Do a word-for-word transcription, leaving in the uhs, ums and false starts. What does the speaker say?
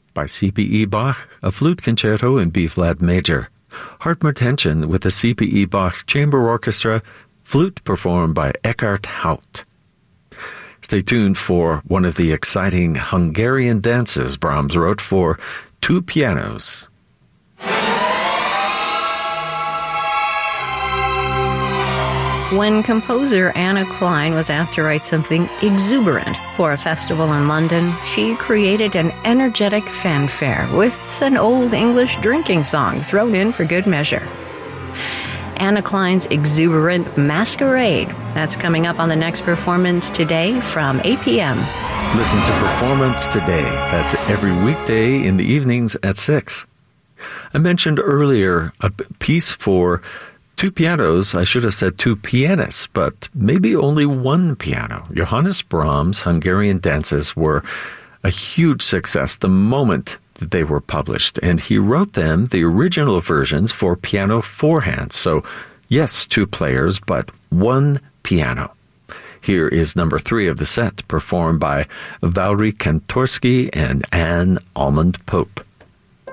by C P E Bach, a flute concerto in B-flat major. Hartmut-Henschen with the C P E Bach Chamber Orchestra, flute performed by Eckhard Haupt. Stay tuned for one of the exciting Hungarian dances Brahms wrote for two pianos. When composer Anna Klein was asked to write something exuberant for a festival in London, she created an energetic fanfare with an old English drinking song thrown in for good measure. Anna Klein's exuberant Masquerade. That's coming up on the next Performance Today from eight p.m. Listen to Performance Today. That's every weekday in the evenings at six. I mentioned earlier a piece for two pianos. I should have said two pianists, but maybe only one piano. Johannes Brahms' Hungarian dances were a huge success the moment that they were published, and he wrote them, the original versions, for piano four hands. So, yes, two players, but one piano. Here is number three of the set, performed by Valery Kantorsky and Anne Almond Pope.